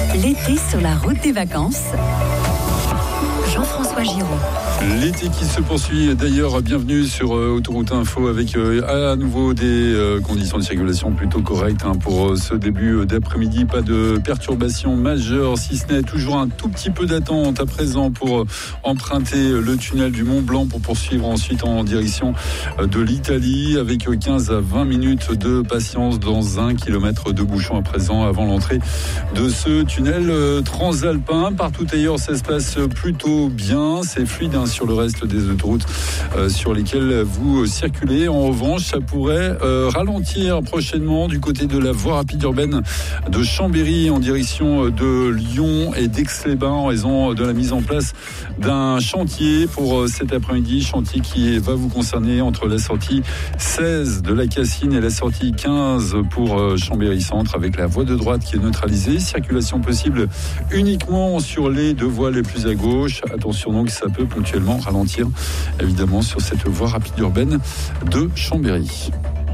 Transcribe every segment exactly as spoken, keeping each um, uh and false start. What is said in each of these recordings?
L'été sur la route des vacances. Jean-François Giraud. L'été qui se poursuit. D'ailleurs, bienvenue sur euh, Autoroute Info avec euh, à nouveau des euh, conditions de circulation plutôt correctes hein, pour euh, ce début d'après-midi. Pas de perturbations majeures, si ce n'est toujours un tout petit peu d'attente à présent pour euh, emprunter le tunnel du Mont Blanc pour poursuivre ensuite en direction euh, de l'Italie avec quinze à vingt minutes de patience dans un kilomètre de bouchon à présent avant l'entrée de ce tunnel euh, transalpin. Partout ailleurs, ça se passe plutôt bien. C'est fluide hein, sur le reste des autoroutes euh, sur lesquelles vous circulez. En revanche, ça pourrait euh, ralentir prochainement du côté de la voie rapide urbaine de Chambéry en direction de Lyon et d'Aix-les-Bains en raison de la mise en place d'un chantier pour cet après-midi, chantier qui va vous concerner entre la sortie seize de la Cassine et la sortie quinze pour Chambéry Centre avec la voie de droite qui est neutralisée. Circulation possible uniquement sur les deux voies les plus à gauche. Attention donc, ça peut ponctuellement ralentir évidemment sur cette voie rapide urbaine de Chambéry.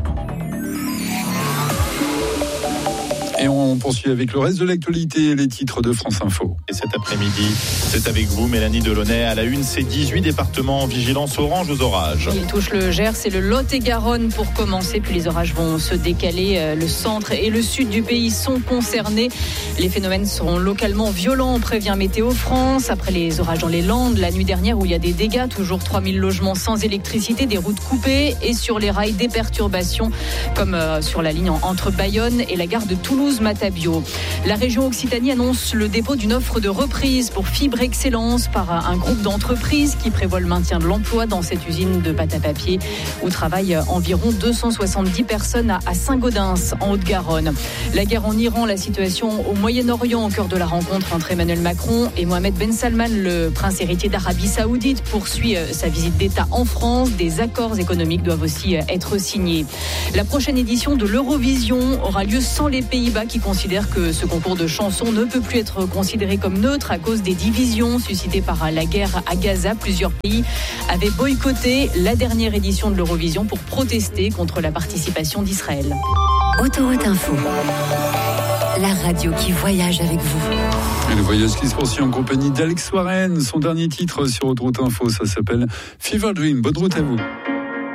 Et on poursuit avec le reste de l'actualité et les titres de France Info. Et cet après-midi, c'est avec vous, Mélanie Delaunay. À la une, c'est dix-huit départements en vigilance orange aux orages. Il touche le Gers et le Lot-et-Garonne pour commencer, puis les orages vont se décaler. Le centre et le sud du pays sont concernés. Les phénomènes seront localement violents, prévient Météo France. Après les orages dans les Landes, la nuit dernière où il y a des dégâts, toujours trois mille logements sans électricité, des routes coupées et sur les rails des perturbations, comme sur la ligne entre Bayonne et la gare de Toulouse. Matabio. La région Occitanie annonce le dépôt d'une offre de reprise pour Fibre Excellence par un groupe d'entreprises qui prévoit le maintien de l'emploi dans cette usine de pâte à papier où travaillent environ deux cent soixante-dix personnes à Saint-Gaudens en Haute-Garonne. La guerre en Iran, la situation au Moyen-Orient au cœur de la rencontre entre Emmanuel Macron et Mohamed Ben Salman, le prince héritier d'Arabie Saoudite, poursuit sa visite d'État en France. Des accords économiques doivent aussi être signés. La prochaine édition de l'Eurovision aura lieu sans les Pays-Bas qui considère que ce concours de chansons ne peut plus être considéré comme neutre à cause des divisions suscitées par la guerre à Gaza. Plusieurs pays avaient boycotté la dernière édition de l'Eurovision pour protester contre la participation d'Israël. Autoroute Info, la radio qui voyage avec vous. Et le voyage qui se poursuit en compagnie d'Alex Warren. Son dernier titre sur Autoroute Info, ça s'appelle Fever Dream. Bonne route à vous.